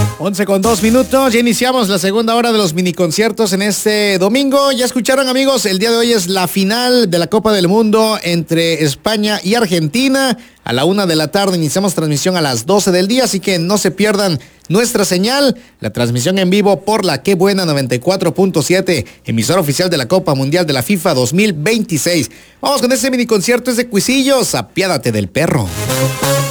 11:02, ya iniciamos la segunda hora de los mini conciertos en este domingo. Ya escucharon, amigos, el día de hoy es la final de la Copa del Mundo entre España y Argentina. A la 1 de la tarde iniciamos transmisión a las 12 del día, así que no se pierdan nuestra señal, la transmisión en vivo por la Qué Buena 94.7, emisora oficial de la Copa Mundial de la FIFA 2026. Vamos con este mini concierto, es de Cuisillos, Apiádate del Perro.